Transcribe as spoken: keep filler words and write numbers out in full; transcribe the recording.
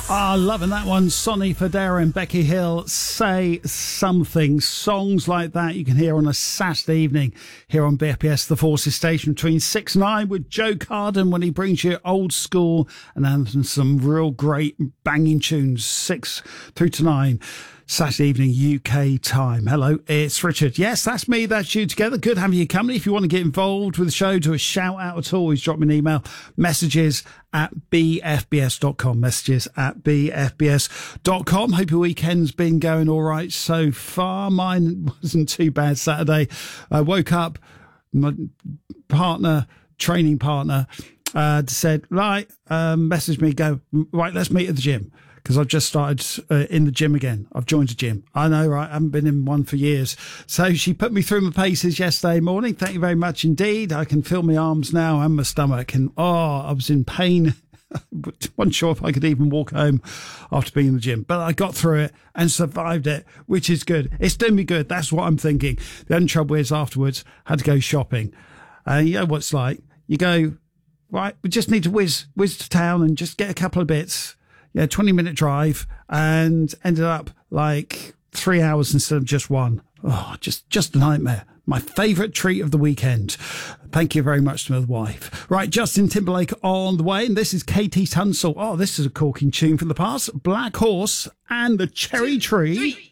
Ah, loving that one. Sonny Fodera and Becky Hill, Say Something. Songs like that you can hear on a Saturday evening here on B F B S The Forces station between six and nine with Joe Carden when he brings you old school and then some real great banging tunes, six through to nine. Saturday evening U K time. Hello, it's Richard. Yes, that's me, that's you together. Good having you company. If you want to get involved with the show, do a shout out at all, always drop me an email. Messages at b f b s dot com. Messages at b f b s dot com. Hope your weekend's been going all right so far. Mine wasn't too bad Saturday. I woke up, my partner, training partner, uh, said, right, um, message me, go, right, let's meet at the gym. Because I've just started uh, in the gym again. I've joined a gym. I know, right? I haven't been in one for years. So she put me through my paces yesterday morning. Thank you very much indeed. I can feel my arms now and my stomach. And, oh, I was in pain. Wasn't sure if I could even walk home after being in the gym. But I got through it and survived it, which is good. It's doing me good. That's what I'm thinking. The only trouble is afterwards, I had to go shopping. And you know what it's like. You go, right, we just need to whiz, whiz to town and just get a couple of bits. Yeah, twenty minute drive and ended up like three hours instead of just one. Oh, just, just a nightmare. My favourite treat of the weekend. Thank you very much to my wife. Right, Justin Timberlake on the way. And this is Katie Tunstall. Oh, this is a corking tune from the past. Black Horse and the Cherry Tree.